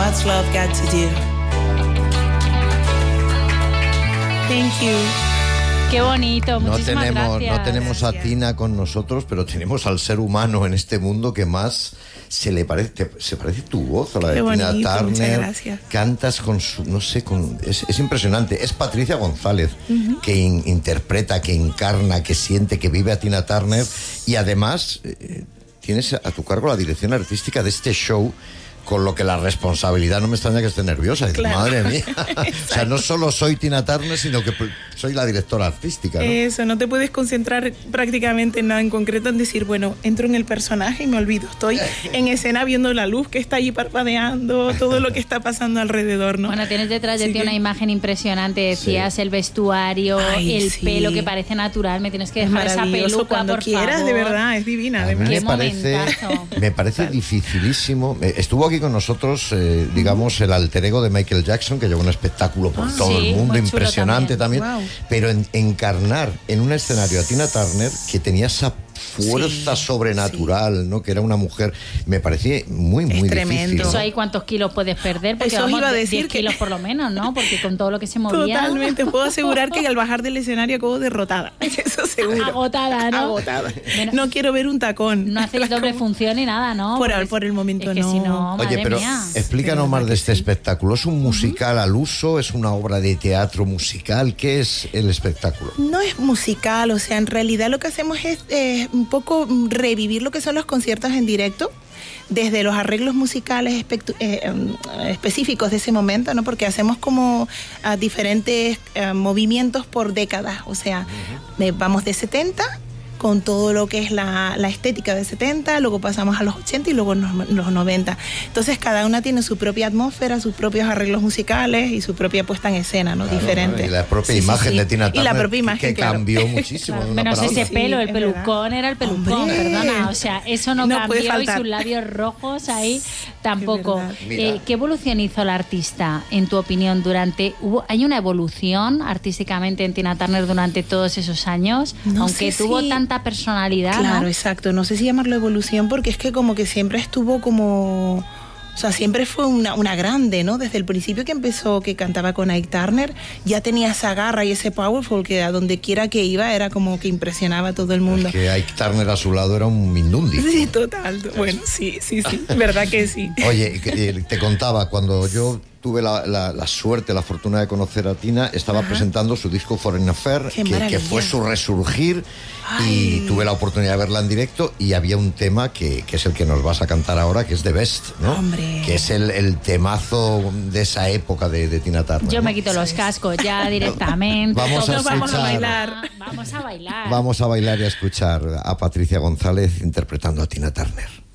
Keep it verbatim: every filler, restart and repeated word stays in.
What's love got to do? Thank you. Qué bonito, no muchísimas tenemos, gracias. no tenemos a Tina con nosotros, pero tenemos al ser humano en este mundo que más se le parece, te, se parece tu voz a la de Qué Tina bonito, Turner. muchas gracias. Cantas con su, no sé, con, es, es impresionante. Es Patricia González, uh-huh. que in, interpreta, que encarna, que siente, que vive a Tina Turner, y además eh, tienes a tu cargo la dirección artística de este show, con lo que la responsabilidad no me extraña que esté nerviosa. Claro. Madre mía. O sea, no solo soy Tina Turner, sino que soy la directora artística, ¿no? Eso, no te puedes concentrar prácticamente en nada en concreto, en decir, bueno, entro en el personaje y me olvido. Estoy en escena viendo la luz que está allí parpadeando, todo lo que está pasando alrededor, ¿no? Bueno, tienes detrás de ti que... una imagen impresionante, decías, sí. el vestuario, Ay, el sí. pelo que parece natural, me tienes que dejar esa peluca, cuando por quieras, favor. De verdad, es divina. A mí me parece, me parece dificilísimo. Estuvo aquí con nosotros, eh, digamos, el alter ego de Michael Jackson, que llevó un espectáculo por ah, todo sí, el mundo, impresionante también, también wow. pero en, encarnar en un escenario a Tina Turner, que tenía esa fuerza sí, sobrenatural, sí. ¿no? Que era una mujer, me parecía muy, muy es difícil. ¿No? Eso ahí cuántos kilos puedes perder, porque eso vamos, iba a decir diez que... kilos por lo menos, ¿no? Porque con todo lo que se movía. Totalmente, puedo asegurar que al bajar del escenario acabo derrotada, eso seguro. Agotada, ¿no? Agotada. Bueno, no quiero ver un tacón. No hacéis doble función ni nada, ¿no? Por, el, por el momento es que no. Si no Oye, pero mía. explícanos más de este sí. espectáculo. ¿Es un musical uh-huh. al uso? ¿Es una obra de teatro musical? ¿Qué es el espectáculo? No es musical, o sea, en realidad lo que hacemos es eh, un poco revivir lo que son los conciertos en directo, desde los arreglos musicales espe- eh, um, específicos de ese momento, ¿no? Porque hacemos como uh, diferentes uh, movimientos por décadas, o sea, uh-huh. eh, vamos de setenta con todo lo que es la, la estética de setenta, luego pasamos a los ochenta y luego los, los noventa. Entonces cada una tiene su propia atmósfera, sus propios arreglos musicales y su propia puesta en escena, ¿no? Claro, Diferente. Y la propia sí, imagen sí, sí. de Tina Turner, y la propia imagen, que, que claro. cambió muchísimo. Claro, menos ese pelo, sí, el pelucón era el pelucón, Hombre. perdona, o sea, eso no, no cambió y sus labios rojos ahí tampoco. Eh, ¿Qué evolución hizo la artista, en tu opinión, durante... Hubo, ¿Hay una evolución artísticamente en Tina Turner durante todos esos años? No Aunque sé tuvo si... tanta personalidad. Claro, ¿no? exacto. No sé si llamarlo evolución porque es que como que siempre estuvo como... O sea, siempre fue una, una grande, ¿no? Desde el principio que empezó, que cantaba con Ike Turner, ya tenía esa garra y ese powerful que a donde quiera que iba era como que impresionaba a todo el mundo. Es que Ike Turner a su lado era un mindundi. Sí, total. Bueno, sí, sí, sí. Verdad que sí. Oye, te contaba, cuando yo... tuve la, la, la suerte, la fortuna de conocer a Tina, estaba Ajá. presentando su disco Foreign Affair, que, que fue su resurgir. Ay. Y tuve la oportunidad de verla en directo y había un tema que, que es el que nos vas a cantar ahora, que es The Best, ¿no? Hombre. Que es el, el temazo de esa época de, de Tina Turner. Yo ¿no? me quito los cascos ya directamente. Vamos Todos a, vamos a bailar. Vamos a bailar. Vamos a bailar y a escuchar a Patricia González interpretando a Tina Turner.